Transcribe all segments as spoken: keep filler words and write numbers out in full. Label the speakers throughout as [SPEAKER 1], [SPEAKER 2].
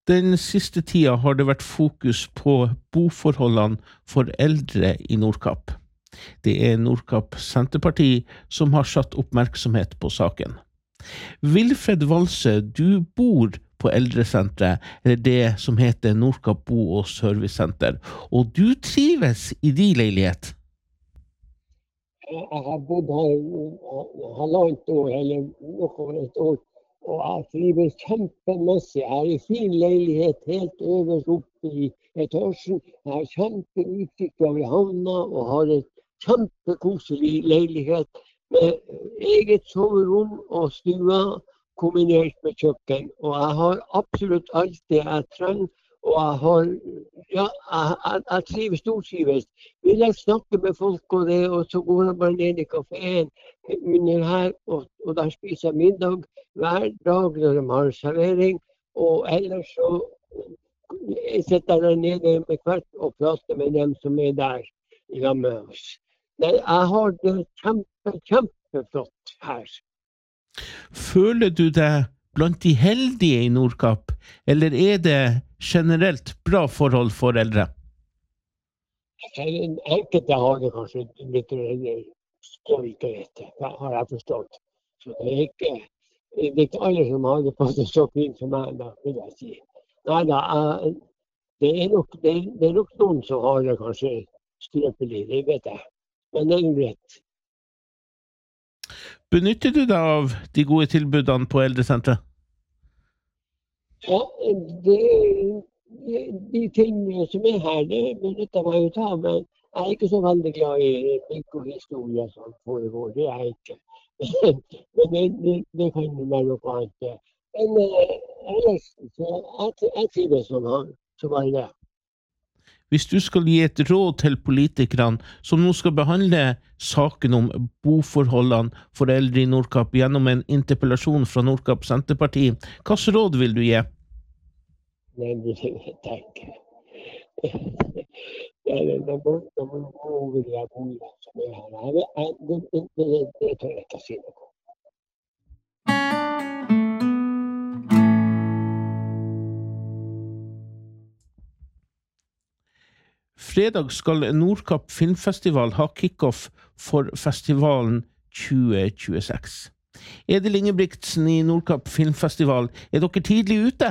[SPEAKER 1] Den siste tida har det vært fokus på boforholdene for eldre i Nordkapp. Det er Nordkapp Senterparti som har satt oppmerksomhet på saken. Wilfred Valse, du bor på eldresentret, eller det som heter Nordkapp Bo- og Servicesenter, og du trives i de leilighet.
[SPEAKER 2] Jeg har bodd her i halvannet år, eller noe over et år, og jeg trives kjempemessig. Jeg har en fin leilighet helt øverst oppe i etasjen. Jeg har kjempeutsikt over havna og har et kjempekoselig leilighet med eget soverom og stua kombinert med kjøkken. Og jeg har absolutt alt det jeg trenger. Og jeg har, ja, jeg, jeg, jeg trives, stortrives. Vil jeg snakke med folk og det, og så går jeg bare ned i kaféen under her, og, og der spiser jeg middag hver dag når de har servering. Og ellers så jeg sitter jeg nede med hvert og prater med dem som er der sammen med oss. Men jeg har det kjempe, kjempeflott her.
[SPEAKER 1] Føler du deg blant de heldige i Nordkapp, eller er det generelt bra forhold for eldre?
[SPEAKER 2] Enkelte har det kanskje litt stolthet, har jeg forstått. Så det er ikke, det er ikke alle som har det fått det så fint som meg, da, vil jeg si. Nei da, det er nok, det er, det er nok noen som har det kanskje skrøpelig, det vet jeg. Men det er greit.
[SPEAKER 1] Benytter du deg av de gode tilbudene på eldresentret?
[SPEAKER 2] Ja, det, de tingene som er her, det benytter meg ut av, men jeg er ikke så veldig glad i mikrohistorier som foregår, det er jeg ikke. Men det, det, det kan jo være noe annet. Men ellers, så jeg, jeg trives som han, som er det.
[SPEAKER 1] Hvis du skal gi et råd til politikerne som nå skal behandle saken om boforholdene for eldre i Nordkapp gjennom en interpellasjon fra Nordkapp Senterparti, hva råd vil du gi?
[SPEAKER 2] Nei, det vet jeg ikke. Det er borte med over de boligene som er her. Det, det, det, det tør jeg ikke si noe om.
[SPEAKER 1] Fredag skal Nordkapp Filmfestival ha kick-off for festivalen tjue tjueseks. Edel Ingebrigtsen i Nordkapp Filmfestival, er dere tidlig ute?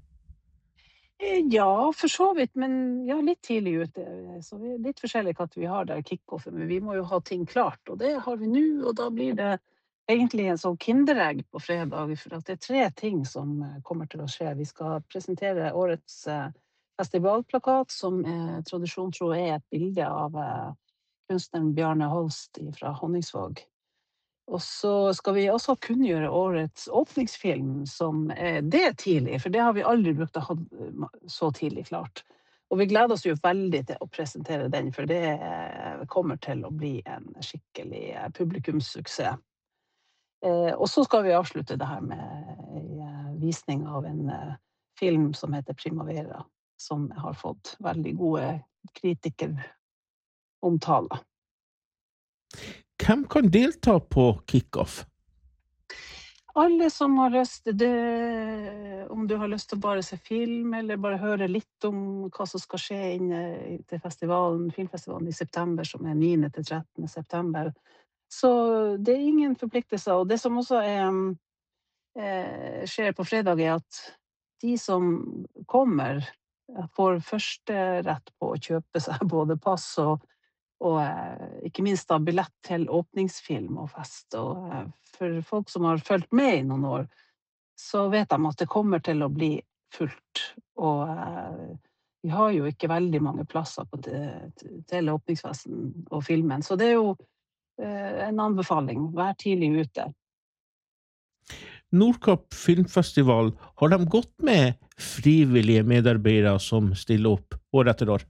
[SPEAKER 3] Ja, for så vidt, men ja, litt tidlig ute. Så vi er litt forskjellig hva vi har der kick-offen, men vi må jo ha ting klart, og det har vi nå, og da blir det egentlig en sånn kinderegg på fredag, for at det er tre ting som kommer til å skje. Vi skal presentere årets festivalplakat, som eh, tradisjon tror jeg er et bilde av eh, kunstneren Bjarne Holst fra Honningsvåg. Og så skal vi også kunngjøre årets åpningsfilm, som er det tidlig, for det har vi aldri brukt å ha så tidlig klart. Og vi gleder oss jo veldig til å presentere den, for det kommer til å bli en skikkelig publikumssuksess. Eh, og så skal vi avslutte det her med en visning av en eh, film som heter Primavera, som har fått veldig gode kritikeromtaler.
[SPEAKER 1] Hvem kan delta på kick-off?
[SPEAKER 3] Alle som har lyst, det, om du har lyst til å bare se film, eller bare høre litt om hva som skal skje inne til festivalen, filmfestivalen i september, som er niende til trettende september. Så det er ingen forpliktelser, og det som også er, eh, skjer på fredag er at de som kommer får første rett på å kjøpe seg både pass og, og ikke minst da billett til åpningsfilm og fest. Og for folk som har fulgt med i noen år, så vet de at det kommer til å bli fullt. Og vi har jo ikke veldig mange plasser på det, til åpningsfesten og filmen. Så det er jo en anbefaling. Vær tidlig ute.
[SPEAKER 1] Nordkapp Filmfestival, har de gått med frivillige medarbeidere som stiller opp år etter år?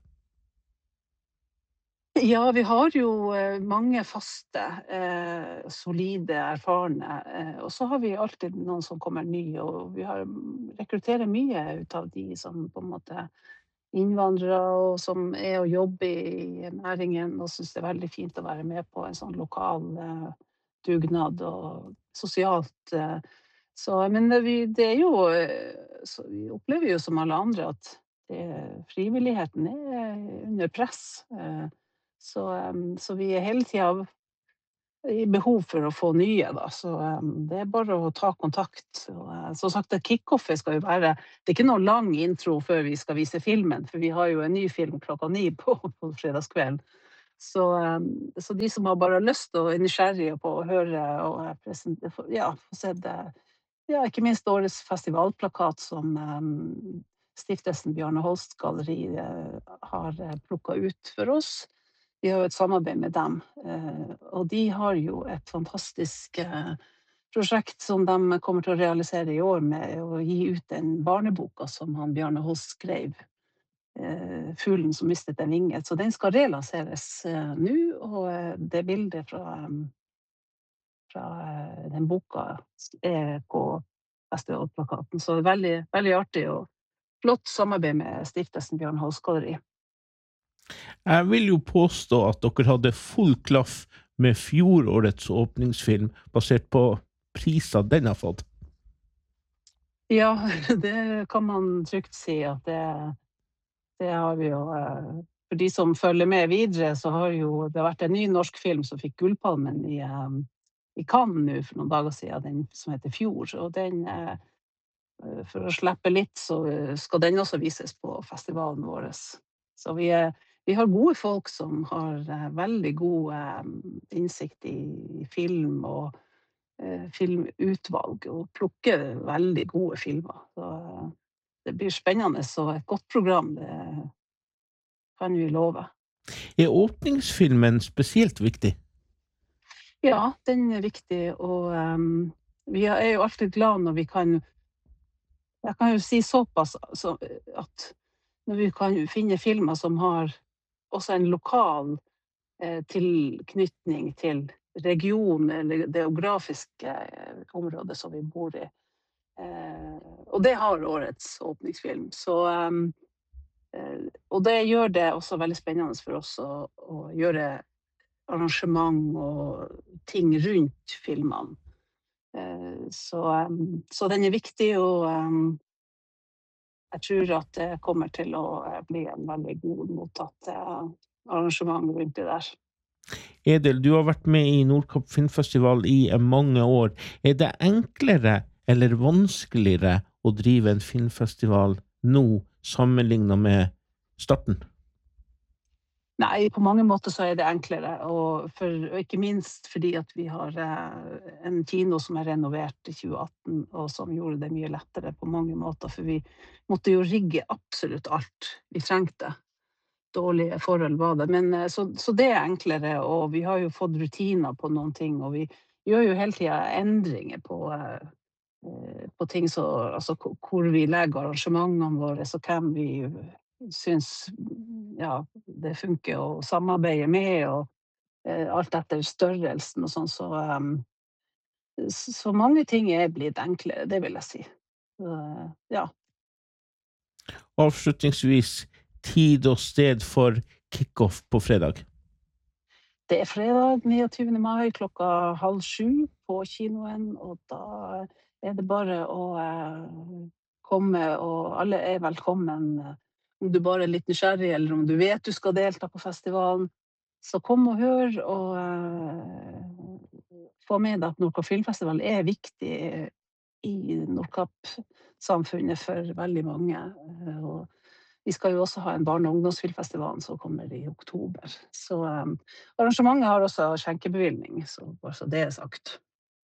[SPEAKER 3] Ja, vi har jo mange faste, eh, solide, erfarne, eh, og så har vi alltid noen som kommer nye, og vi har rekrutterer mye ut av de som på en måte innvandrere, og som er og jobber i næringen, og synes det er veldig fint å være med på en sånn lokal eh, dugnad og sosialt. Eh, Så, men det, vi, det er jo så vi opplever jo som alle andre at det, frivilligheten er under press. Eh, Så, em, så vi er hele tida i behov for å få nye, da. Så em, det er bare å ta kontakt. Og, eh, som sagt, det kickoffet skal jo være Det er ikke noe lang intro før vi skal vise filmen, for vi har jo en ny film klokka ni på, på fredagskvelden. Så, em, så de som har bare lyst og er nysgjerrige på å høre og eh, present- få- ja, få se det. Ja, ikke minst årets festivalplakat som em, Stiftelsen Bjarne Holst Galleri eh, har eh, plukka ut for oss. Vi har jo et samarbeid med dem, eh, og de har jo et fantastisk eh, prosjekt som de kommer til å realisere i år med å gi ut den barneboka som han Bjarne Holst skrev, eh, 'Fuglen som mistet en vinge'. Så den skal relanseres eh, nå, og eh, det bildet fra, em, fra eh, den boka er på festivalplakaten. Så det er veldig, veldig artig og flott samarbeid med Stiftelsen Bjarne Holst Galleri.
[SPEAKER 1] Jeg vil jo påstå at dere hadde full klaff med fjorårets åpningsfilm, basert på priser den har fått.
[SPEAKER 3] Ja, det kan man trygt si at det, det har vi jo. eh, For de som følger med videre, så har jo det vært en ny norsk film som fikk Gullpalmen i, eh, i Cannes nå for noen dager siden, den som heter Fjord. Og den, eh, for å slippe litt, så eh, skal den også vises på festivalen vår. Så vi, er, vi har gode folk som har eh, veldig god eh, innsikt i, i film og eh, filmutvalg, og plukker veldig gode filmer. Så eh, det blir spennende og et godt program, det kan vi love.
[SPEAKER 1] Er åpningsfilmen spesielt viktig?
[SPEAKER 3] Ja, den er viktig, og em, vi er jo alltid glad når vi kan Jeg kan jo si såpass så, at når vi kan finne filmer som har også en lokal eh, tilknytning til regionen eller det geografiske eh, området som vi bor i. Eh, og det har årets åpningsfilm. Så, em, eh, og det gjør det også veldig spennende for oss å, å gjøre arrangement og ting rundt filmene. Eh, Så, em, så den er viktig, og em, jeg tror at det kommer til å eh, bli en veldig god mottatt eh, arrangement rundt det der.
[SPEAKER 1] Edel, du har vært med i Nordkapp Filmfestival i eh, mange år. Er det enklere eller vanskeligere å drive en filmfestival nå, sammenlignet med starten?
[SPEAKER 3] Nei, på mange måter så er det enklere, og, for, og ikke minst fordi at vi har eh, en kino som er renovert i tjue atten, og som gjorde det mye lettere på mange måter, for vi måtte jo rigge absolutt alt vi trengte. Dårlige forhold var det, men eh, så, så det er enklere, og vi har jo fått rutiner på noen ting, og vi gjør jo hele tida endringer på, eh, eh, på ting så, altså k- hvor vi legger arrangementene våre, så hvem vi syns ja, det funker å samarbeide med, og eh, alt etter størrelsen og sånn, så, em, s- så mange ting er blitt enklere, det vil jeg si. Så, eh, ja.
[SPEAKER 1] Avslutningsvis, tid og sted for kickoff på fredag.
[SPEAKER 3] Det er fredag niogtyvende mai klokka halv sju på kinoen, og da er det bare å eh, komme, og alle er velkommen. eh, Om du bare er litt nysgjerrig, eller om du vet du skal delta på festivalen, så kom og hør, og eh, få med deg at Nordkapp Filmfestival er viktig i Nordkapp-samfunnet for veldig mange. eh, Og vi skal jo også ha en barne- og ungdomsfilmfestival som kommer i oktober. Så um, arrangementet har også skjenkebevilgning, så bare så det er sagt.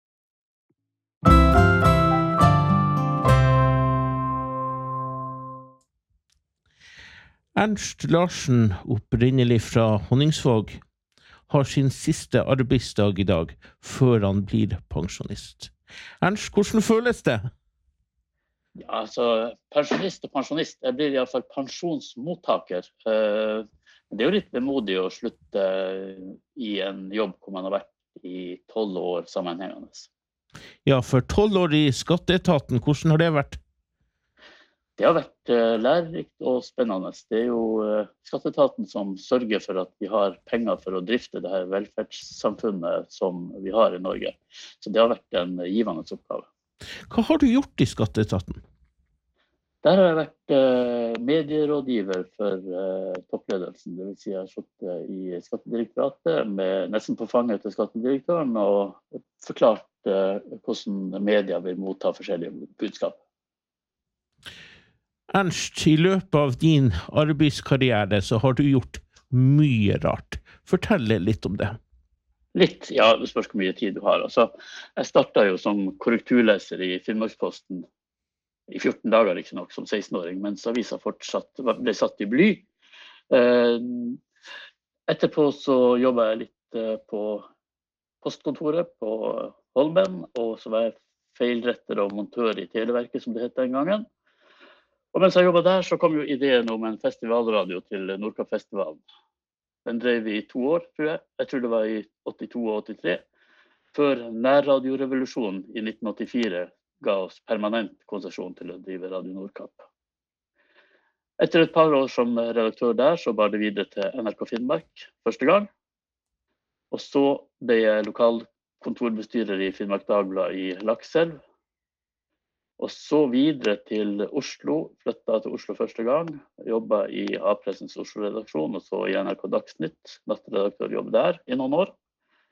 [SPEAKER 1] Ernst Larsen, opprinnelig fra Honningsvåg, har sin siste arbeidsdag i dag, før han blir pensjonist. Ernst, hvordan føles det?
[SPEAKER 4] Ja, altså, pensjonist og pensjonist, jeg blir i hvert fall pensjonsmottaker. Eh, Det er jo litt vemodig å slutte i en jobb hvor man har vært i tolv år sammenhengende.
[SPEAKER 1] Ja, for tolv år i skatteetaten, hvordan har det vært?
[SPEAKER 4] Det har vært eh, lærerikt og spennende. Det er jo eh, skatteetaten som sørger for at vi har penger for å drifte det her velferdssamfunnet som vi har i Norge. Så det har vært en givende oppgave.
[SPEAKER 1] Hva har du gjort i skatteetaten?
[SPEAKER 4] Der har jeg vært eh, medierådgiver for eh, toppledelsen. Det vil si jeg har sittet i Skattedirektoratet med nesten på fanget til skattedirektøren og forklart eh, hvordan media vil motta forskjellige budskap.
[SPEAKER 1] Ernst, i løpet av din arbeidskarriere så har du gjort mye rart. Fortell litt om det.
[SPEAKER 4] Litt, ja, det spørs hvor mye tid du har. Altså, jeg startet jo som korrekturleser i Finnmarksposten i fjorten dager, ikke nok, som seksten-åring, mens avisa fortsatt ble satt i bly. Etterpå så jobbet jeg litt på postkontoret på Holmen, og så var jeg feilretter og montør i Televerket, som det het den gangen. Og mens jeg jobbet der, så kom jo ideen om en festivalradio til Nordkapp-festivalen. Den drev vi i to år, tror jeg. Jeg tror det var i åttito og åttitre, før nærradiorevolusjonen i nitten åttifire ga oss permanent konsesjon til å drive Radio Nordkapp. Etter et par år som redaktør der, så bar det videre til N R K Finnmark første gang. Og så ble jeg lokalkontorbestyrer i Finnmark Dagblad i Lakselv. Og så videre til Oslo, flyttet til Oslo første gang, jobbet i A-pressens Oslo-redaksjon, og så i N R K Dagsnytt, nattredaktørjobb der i noen år.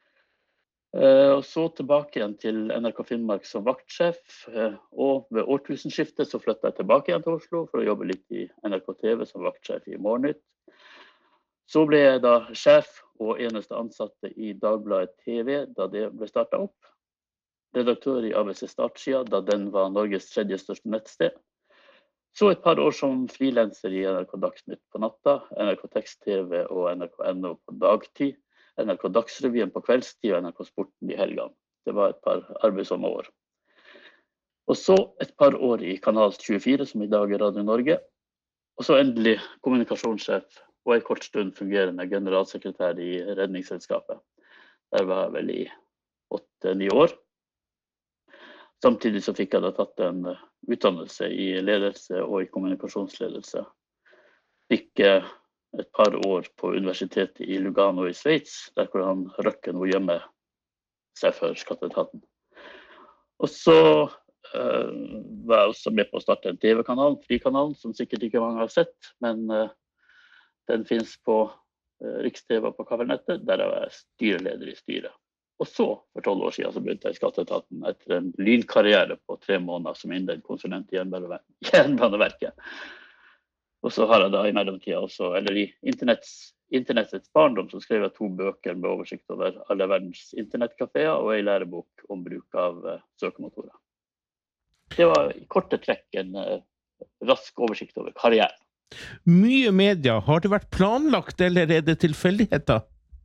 [SPEAKER 4] Og så tilbake igjen til N R K Finnmark som vaktsjef, og ved årtusenskiftet så flyttet jeg tilbake igjen til Oslo for å jobbe litt i N R K T V som vaktsjef i Morgennytt. Så ble jeg da sjef og eneste ansatte i Dagbladet T V da det ble startet opp. Redaktør i A B C Startsida da den var Norges tredje største nettsted. Så et par år som frilanser i N R K Dagsnytt på natta, N R K Tekst-T V og N R K N O på dagtid. N R K Dagsrevyen på kveldstid og N R K Sporten i helgene. Det var et par arbeidsomme år. Og så et par år i Kanal tjuefire, som i dag er Radio Norge. Og så endelig kommunikasjonssjef og en kort stund fungerende generalsekretær i Redningsselskapet. Der var jeg vel i åtte-ni år. Samtidig så fikk jeg da tatt en utdannelse i ledelse og i kommunikasjonsledelse. Fikk et par år på universitetet i Lugano i Sveits, der hvor han røkker noe hjemme seg for skatteetaten. Og så uh, var jeg også med på å starte en T V-kanal, Frikanalen, som sikkert ikke mange har sett, men uh, den finnes på uh, Riks-T V på kabelnettet, der jeg var styreleder i styret. Og så, for tolv år siden, så begynte jeg i skatteetaten etter en lynkarriere på tre måneder som innledd konsulent i Jernbaneverket. Og så har jeg da i mellomtida også, eller i internetts, internettets barndom, så skrev jeg to bøker med oversikt over alle verdens internettkaféer og en lærebok om bruk av uh, søkemotorer. Det var i korte trekk en uh, rask oversikt over karrieren.
[SPEAKER 1] Mye media. Har det vært planlagt, eller er det tilfeldigheter?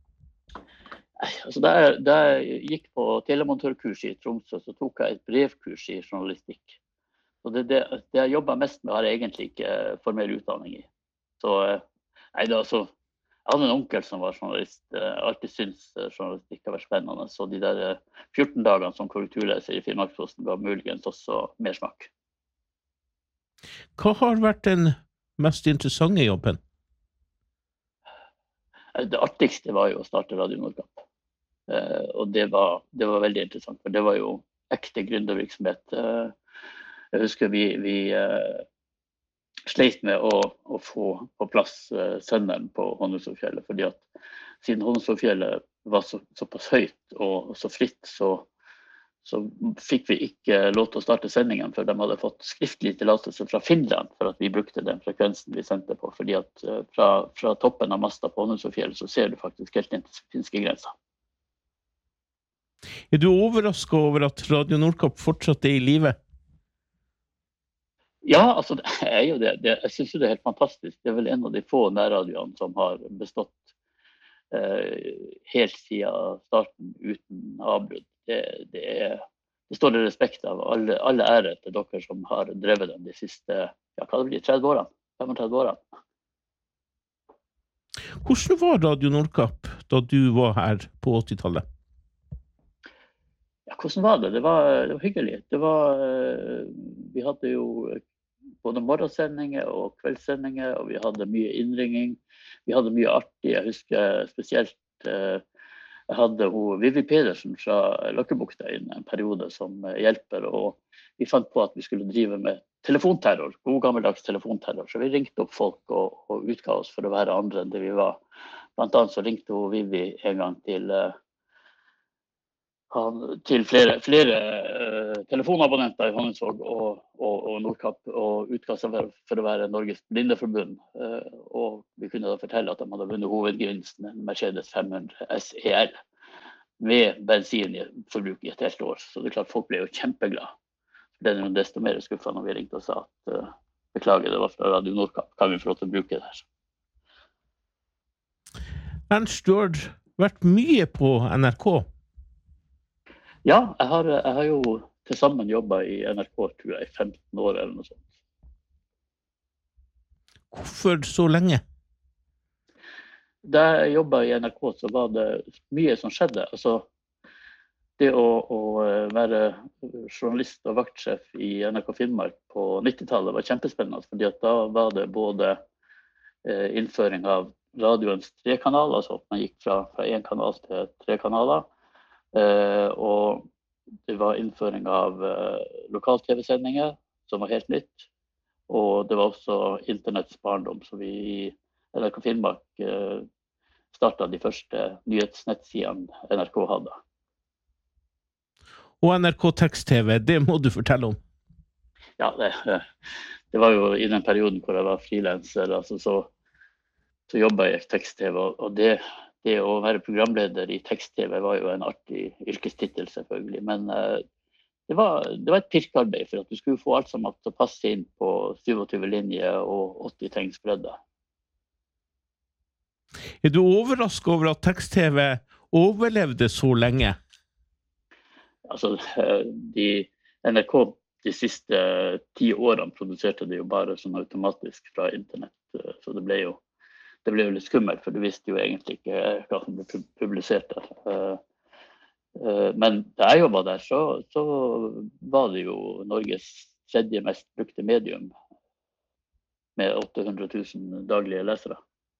[SPEAKER 4] Nei, altså da jeg, da jeg gikk på telemontørkurs i Tromsø, så tok jeg et brevkurs i journalistikk. Og det, det, det jeg jobbet mest med har jeg egentlig ikke formell utdanning i. Så nei, det, altså, jeg hadde en onkel som var journalist. Jeg alltid syntes journalistikk har vært spennende. Så de der fjorten dagene som korrekturleser i Finnmarksposten ga muligens også mer smak.
[SPEAKER 1] Hva har vært den mest interessante jobben?
[SPEAKER 4] Det artigste var jo å starte Radio Nordkapp. Og det var, det var veldig interessant, for det var jo ekte gründervirksomhet. Jeg husker vi, vi uh, sleit med å, å få på plass uh, senderen på Honningsvågfjellet, fordi at siden Honningsvågfjellet var så, såpass høyt og så fritt, så, så fikk vi ikke lov til å starte sendingen før de hadde fått skriftlig tillatelse fra Finland for at vi brukte den frekvensen vi sendte på, fordi at uh, fra, fra toppen av masta på Honningsvågfjellet så ser du faktisk helt inn til finske grenser.
[SPEAKER 1] Er du overrasket over at Radio Nordkapp fortsatt er i live?
[SPEAKER 4] Ja, altså det er jo det. det. Jeg synes jo det er helt fantastisk. Det er vel en av de få nærradioene som har bestått eh, helt siden starten uten avbrudd. Det, det, er, det står det respekt av. Alle, alle ære til dere som har drevet dem de siste, ja, hva det blir, tretti årene, femogtretti årene.
[SPEAKER 1] Hvordan var Radio Nordkapp da du var her på åttitallet?
[SPEAKER 4] Ja, hvordan var det? Det var, det var hyggelig. Det var, vi hadde jo både morgensendinger og kveldssendinger, og vi hadde mye innringing. Vi hadde mye artig. Jeg husker spesielt eh, Jeg hadde hun, Vivi Pedersen fra Løkkebukta inn en periode som hjelper, og vi fant på at vi skulle drive med telefonterror, god gammeldags telefonterror. Så vi ringte opp folk og, og utga oss for å være andre enn det vi var. Blant annet så ringte hun Vivi en gang til til flere, flere uh, telefonabonnenter i Honningsvåg og, og, og Nordkapp, og utga seg for, for å være Norges Blindeforbund. Uh, og vi kunne da fortelle at de hadde vunnet hovedgevinsten, en Mercedes fem hundre S E L, med bensinforbruk i et helt år. Så det er klart, folk ble jo kjempeglade. Det er jo desto mer skuffet når vi ringte og sa at uh, beklager, det var fra Radio Nordkapp, kan vi få lov til å bruke det her?
[SPEAKER 1] Ernst, du har vært mye på N R K.
[SPEAKER 4] Ja, jeg har, jeg har jo til sammen jobbet i N R K, tror jeg, i femten år eller noe sånt.
[SPEAKER 1] Hvorfor så lenge?
[SPEAKER 4] Da jeg jobbet i N R K, så var det mye som skjedde. Altså, det å, å være journalist og vaktsjef i N R K Finnmark på nittitallet var kjempespennende, fordi at da var det både eh, innføring av radioens tre kanaler, altså at man gikk fra, fra en kanal til tre kanaler, Uh, og det var innføring av uh, lokal-tv-sendinger som var helt nytt, og det var også internetts barndom, så vi i N R K Finnmark uh, startet de første nyhetsnettsidene N R K hadde.
[SPEAKER 1] Og N R K tekst-tv, det må du fortelle om.
[SPEAKER 4] Ja, det, det var jo i den perioden hvor jeg var freelancer, altså så, så jobbet jeg i tekst-tv, og det Det å være programleder i tekst-tv var jo en artig yrkestitel selvfølgelig, men uh, det, var, det var et pirkearbeid for at du skulle få alt sammen til å passe inn på syvogtyve linjer og åtti tegns bredde.
[SPEAKER 1] Er du overrasket over at tekst-tv overlevde så lenge?
[SPEAKER 4] Altså, de, N R K de siste ti årene produserte det jo bare sånn automatisk fra internett, så det ble jo Det ble jo litt skummelt, for du visste jo egentlig ikke hva som ble publisert der. Men da jeg jobbet der, så, så var det jo Norges tredje mest brukte medium, med åtte hundre tusen daglige lesere.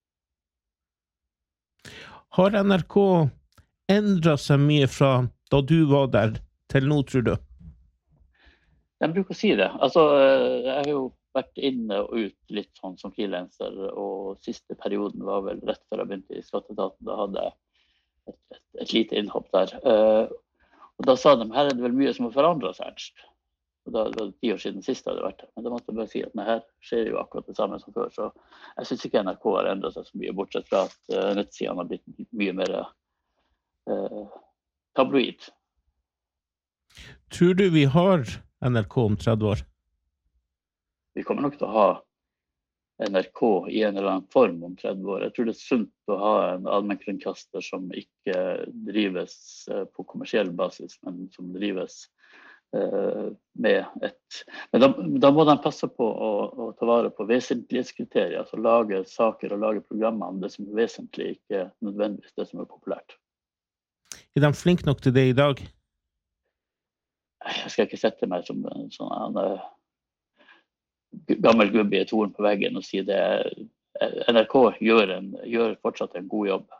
[SPEAKER 1] Har N R K endret seg mye fra da du var der til nå, tror du?
[SPEAKER 4] Jeg bruker å si det. Altså, jeg har jo vært inne og ut litt sånn som freelancer, og siste perioden var vel rett før jeg begynte i Skatteetaten. Da hadde jeg et, et, et lite innhopp der. Uh, og da sa de, her er det vel mye som har forandret seg, Ernst. Og da var det ti år siden sist jeg hadde vært her. Men da måtte jeg bare si at nei, her skjer jo akkurat det samme som før. Så jeg synes ikke N R K har endret seg så mye, bortsett fra at uh, nettsidene har blitt mye mer uh, tabloid.
[SPEAKER 1] Tror du vi har N R K om tretti år?
[SPEAKER 4] Vi kommer nok til å ha N R K i en eller annen form om tretti år. Jeg tror det er sunt å ha en allmennkringkaster som ikke drives på kommersiell basis, men som drives uh, med et... Men da, da må de passe på å, å ta vare på vesentlighetskriterier, altså lage saker og lage programmer om det som er vesentlig, ikke nødvendigvis det som er populært.
[SPEAKER 1] Er de flinke nok til det i dag?
[SPEAKER 4] Jeg skal ikke sette meg som en sånn uh, gammel gubbe i et horn på veggen og si det. N R K gjør, en, gjør fortsatt en god jobb.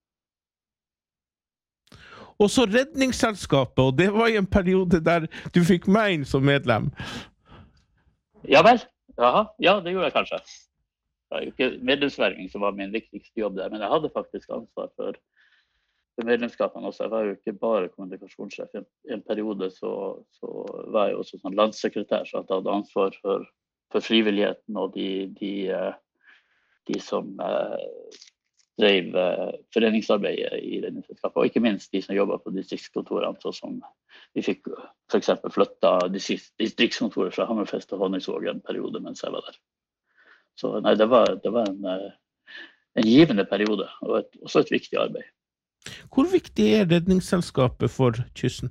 [SPEAKER 1] Og så Redningsselskapet, og det var i en periode der du fikk meg inn som medlem.
[SPEAKER 4] Ja vel, Jaha. Ja, det gjorde jeg kanskje. Det var jo ikke medlemsverving som var min viktigste jobb der, men jeg hadde faktisk ansvar for medlemskapene også. Jeg var jo ikke bare kommunikasjonssjef. I en, en periode så, så var jeg også sånn landssekretær, så jeg hadde ansvar for for frivilligheten og de, de, de som eh, drev eh, foreningsarbeidet i Redningsselskapet, og ikke minst de som jobbet på distriktskontorene, så som vi fikk for eksempel flyttet distriktskontoret fra Hammerfest til Honningsvåg en periode mens jeg var der. Så nei, det var, det var en, en givende periode, og et, også et viktig arbeid.
[SPEAKER 1] Hvor viktig er Redningsselskapet for kysten?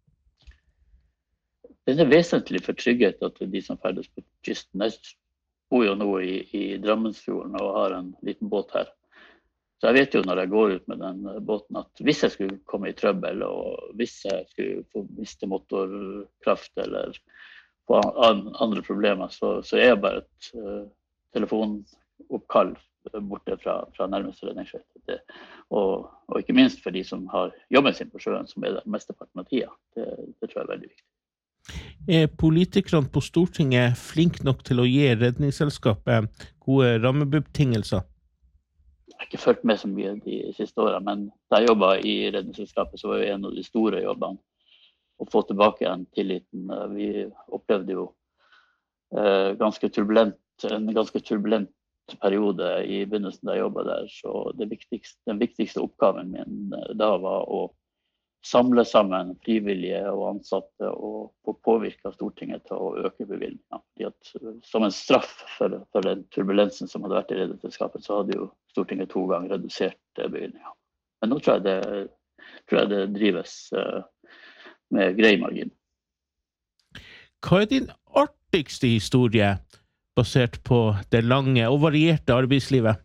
[SPEAKER 4] Den er vesentlig for trygghet til de som ferdes på kysten. Jeg bor jo nå i, i Drammensfjorden og har en liten båt her. Så jeg vet jo når jeg går ut med den båten at hvis jeg skulle komme i trøbbel, og hvis jeg skulle få miste motorkraft eller få an, andre problemer, så, så er jeg bare et uh, telefonoppkall borte fra, fra nærmeste redningsskøyte. Og, og ikke minst for de som har jobben sin på sjøen, som er der mesteparten av tida. Det, det tror jeg er veldig viktig.
[SPEAKER 1] Er politikerne på Stortinget flink nok til å gi redningsselskapet gode rammebetingelser?
[SPEAKER 4] Jeg har ikke følt med så mye de siste årene, men da jeg jobbet i redningsselskapet, så var jo en av de store jobbene å få tilbake igjen tilliten. Vi opplevde jo eh, ganske turbulent, en ganske turbulent periode i begynnelsen da jeg jobbet der, så det viktigste, den viktigste oppgaven min da var å samle sammen frivillige og ansatte og få påvirket Stortinget til å øke bevilgningen. At, som en straff for, for den turbulensen som hadde vært i redningsselskapet, så hadde jo Stortinget to ganger redusert bevilgningen. Men nå tror jeg det, tror jeg det drives uh, med grei margin.
[SPEAKER 1] Hva er din artigste historie basert på det lange og varierte arbeidslivet?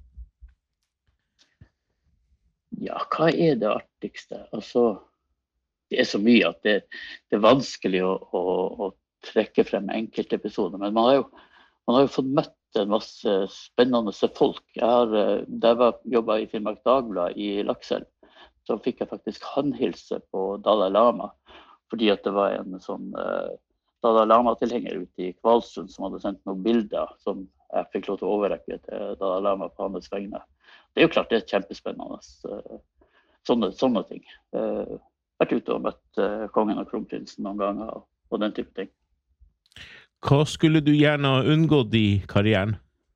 [SPEAKER 4] Ja, hva er det artigste? Altså, det er så mye at det, det er vanskelig å, å, å trekke frem enkelte episoder, men man har jo, man har jo fått møtt en masse spennende folk. Jeg har, da jeg jobbet i Finnmark Dagblad i Lakselv, så fikk jeg faktisk håndhilse på Dalai Lama, fordi at det var en sånn uh, Dalai Lama-tilhenger ute i Kvalsund som hadde sendt noen bilder som jeg fikk lov til å overrekke til Dalai Lama på hans vegne. Det er jo klart, det er kjempespennende, uh, sånne, sånne ting. Uh, vært ute og møtt uh, kongen og kronprinsen noen ganger og, og den type ting.
[SPEAKER 1] Hva skulle du gjerne ha unngått i karrieren?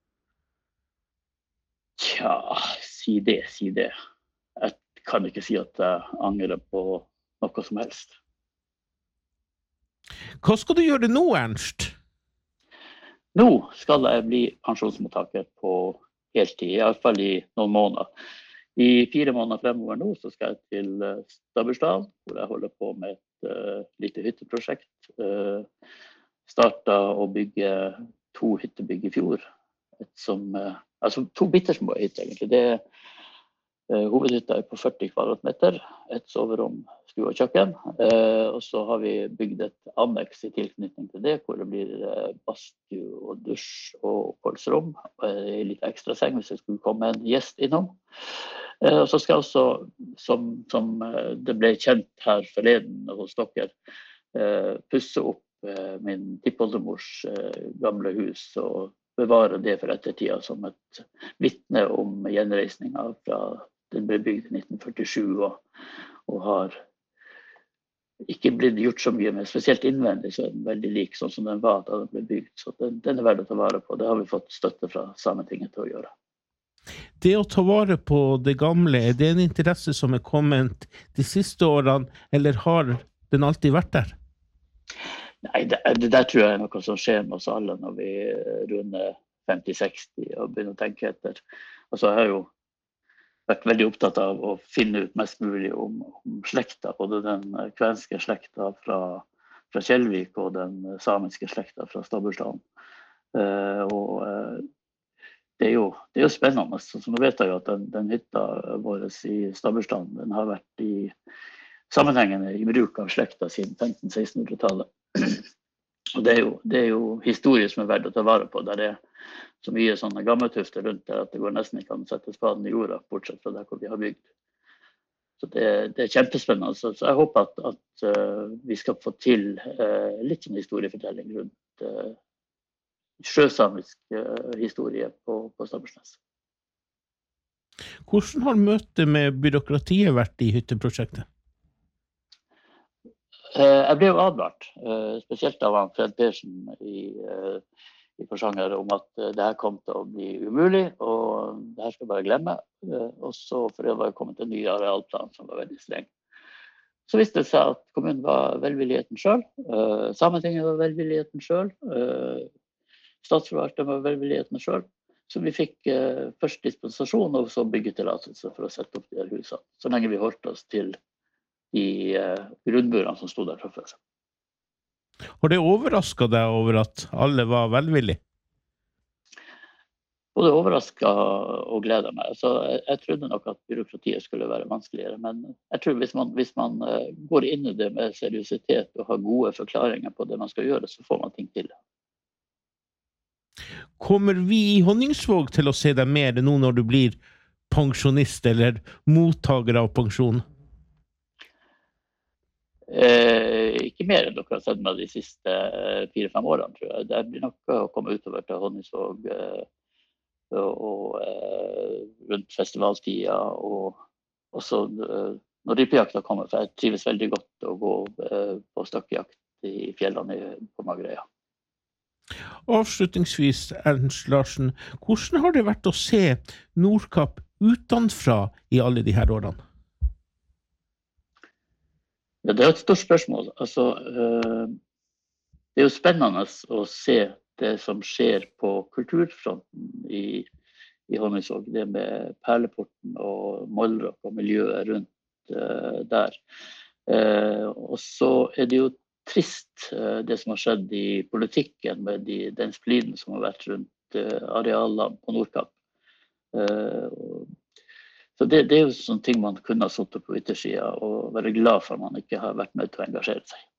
[SPEAKER 4] Tja, si det, si det. Jeg kan ikke si at jeg angrer på noe som helst.
[SPEAKER 1] Hva skal du gjøre nå, Ernst?
[SPEAKER 4] Nå skal jeg bli pensjonsmottaker på heltid, i hvert fall i noen måneder. I fire måneder fremover nå så skal jeg til Stabbursdalen, hvor jeg holder på med et uh, lite hytteprosjekt. Uh, startet å bygge to hyttebygg i fjor. Et som, uh, altså to bittersmå hytter egentlig. Det er uh, hovedhytta er på førti kvadratmeter, et soverom, stue og kjøkken. Uh, og så har vi bygd et anneks i tilknytning til det, hvor det blir uh, badstue og dusj og oppholdsrom. Og en litt ekstra seng hvis det skulle komme en gjest innom. Og så skal jeg også, som, som det ble kjent her forleden hos dere, pusse opp min tippoldemors gamle hus og bevare det for ettertida som et vitne om gjenreisninga fra den ble bygd i nitten førtisju og, og har ikke blitt gjort så mye med, spesielt innvendig så er den veldig lik sånn som den var da den ble bygd, så den, den er verdt å ta vare på. Det har vi fått støtte fra Sametinget til å gjøre.
[SPEAKER 1] Det å ta vare på det gamle, er det en interesse som er kommet de siste årene, eller har den alltid vært der?
[SPEAKER 4] Nei, det, det der tror jeg er noe som skjer med oss alle når vi runder femti seksti og begynner å tenke etter. Altså, jeg har jo vært veldig opptatt av å finne ut mest mulig om, om slekta, både den kvenske slekta fra, fra Kjellvik og den samiske slekta fra Stabbursdalen. Uh, og uh, Det er, jo, det er jo spennende, så nå vet jeg jo at den, den hytta vår i Stabbursdalen, den har vært i sammenhengende i bruk av slekta siden femten-sekstenhundretallet. Og det er, jo, det er jo historie som er verdt å ta vare på, der det er så mye sånne gammeltufter rundt der at det går nesten ikke an å sette spaden i jorda, bortsett fra der hvor vi har bygd. Så det, det er kjempespennende, så, så jeg håper at, at uh, vi skal få til uh, litt sånn historiefortelling rundt uh, sjøsamisk uh, historie på, på Stabbursnes.
[SPEAKER 1] Hvordan har møtet med byråkratiet vært i hytteprosjektet?
[SPEAKER 4] Uh, jeg ble jo advart, uh, spesielt av han Fred Persen i, uh, i Porsanger, om at uh, det her kom til å bli umulig, og det her skal jeg bare glemme. Uh, og så for det var det kommet en ny arealplan som var veldig streng. Så viste det seg at kommunen var velvilligheten selv, uh, Sametinget var velvilligheten selv, uh, Statsforvalteren var velvilligheten selv, så vi fikk eh, først dispensasjon og så byggetillatelse for å sette opp de her husene, så lenge vi holdt oss til de eh, grunnburene som stod der fra før.
[SPEAKER 1] Har det overrasket deg over at alle var velvillige?
[SPEAKER 4] Både overrasket og gleder meg. Så jeg, jeg trodde nok at byråkratiet skulle være vanskeligere, men jeg tror hvis man, hvis man uh, går inn i det med seriøsitet og har gode forklaringer på det man skal gjøre, så får man ting til.
[SPEAKER 1] Kommer vi i Honningsvåg til å se deg mer nå når du blir pensjonist eller mottager av pensjon?
[SPEAKER 4] Eh, ikke mer enn dere har sett meg de siste eh, fire-fem årene, tror jeg. Det blir nok å komme utover til Honningsvåg eh, og, og eh, rundt festivaltida, og også eh, når rypejakta kommer, for jeg trives veldig godt å gå eh, på støkkjakt i fjellene i, på Magerøya.
[SPEAKER 1] Avslutningsvis, Ernst Larsen, hvordan har det vært å se Nordkapp utenfra i alle de her årene?
[SPEAKER 4] Ja, det er et stort spørsmål. Altså, eh, det er jo spennende å se det som skjer på kulturfronten i, i Honningsvåg, det med Perleporten og Målrock og miljøet rundt eh, der. Eh, og så er det jo trist eh, det som har skjedd i politikken med de, den spliden som har vært rundt eh, arealene på Nordkapp. Eh, og Så det, det er jo sånne ting man kunne ha suttet på yttersida og være glad for at man ikke har vært med til å engasjere seg.